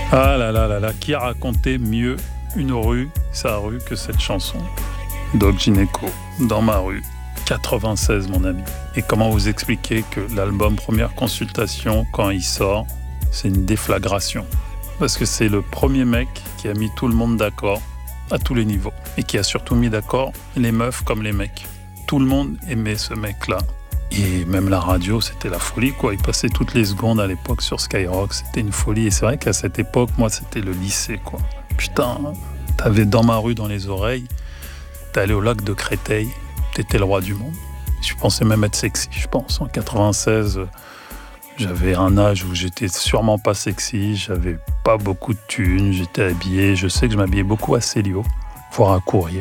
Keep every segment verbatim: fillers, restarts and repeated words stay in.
Ah là là là là, qui a raconté mieux une rue, sa rue, que cette chanson? Doc Gynéco, dans ma rue, quatre-vingt-seize mon ami. Et comment vous expliquer que l'album Première Consultation, quand il sort, c'est une déflagration? Parce que c'est le premier mec qui a mis tout le monde d'accord à tous les niveaux. Et qui a surtout mis d'accord les meufs comme les mecs. Tout le monde aimait ce mec-là. Et même la radio, c'était la folie, quoi. Il passait toutes les secondes à l'époque sur Skyrock. C'était une folie. Et c'est vrai qu'à cette époque, moi, c'était le lycée, quoi. Putain, t'avais Dans ma rue dans les oreilles. T'allais au lac de Créteil. T'étais le roi du monde. Je pensais même être sexy, je pense. En quatre-vingt-seize, j'avais un âge où j'étais sûrement pas sexy. J'avais pas beaucoup de thunes. J'étais habillé. Je sais que je m'habillais beaucoup à Célio, voire à courir.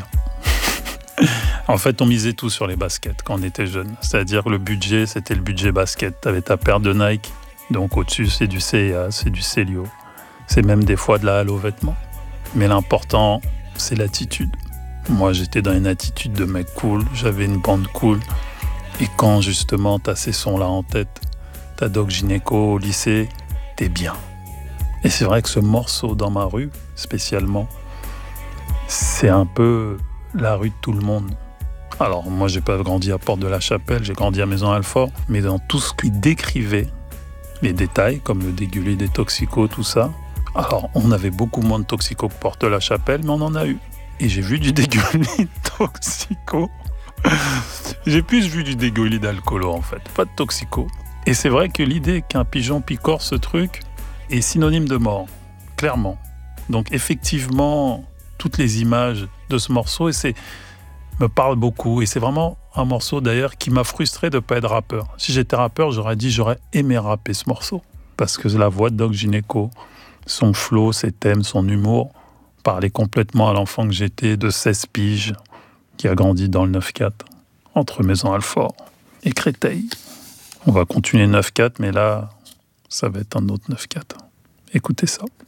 En fait, on misait tout sur les baskets quand on était jeune. C'est-à-dire que le budget, c'était le budget basket. T'avais ta paire de Nike, donc au-dessus, c'est du C et A, c'est du Célio. C'est même des fois de la Halo Vêtements. Mais l'important, c'est l'attitude. Moi, j'étais dans une attitude de mec cool, j'avais une bande cool. Et quand, justement, t'as ces sons-là en tête, t'as Doc Gynéco au lycée, t'es bien. Et c'est vrai que ce morceau Dans ma rue, spécialement, c'est un peu la rue de tout le monde. Alors, moi, j'ai pas grandi à Porte de la Chapelle, j'ai grandi à Maison-Alfort, mais dans tout ce qu'il décrivait, les détails, comme le dégulé des toxicos, tout ça. Alors, on avait beaucoup moins de toxicos que Porte de la Chapelle, mais on en a eu. Et j'ai vu du dégulé de toxicos. J'ai plus vu du dégulé d'alcoolo, en fait, pas de toxicos. Et c'est vrai que l'idée qu'un pigeon picore ce truc est synonyme de mort, clairement. Donc, effectivement, toutes les images de ce morceau, et c'est me parle beaucoup. Et c'est vraiment un morceau d'ailleurs qui m'a frustré de ne pas être rappeur. Si j'étais rappeur, j'aurais dit j'aurais aimé rapper ce morceau. Parce que la voix de Doc Gynéco, son flow, ses thèmes, son humour, parlait complètement à l'enfant que j'étais de seize piges, qui a grandi dans le neuf quatre, entre Maison-Alfort et Créteil. On va continuer neuf quatre, mais là, ça va être un autre neuf quatre. Écoutez ça.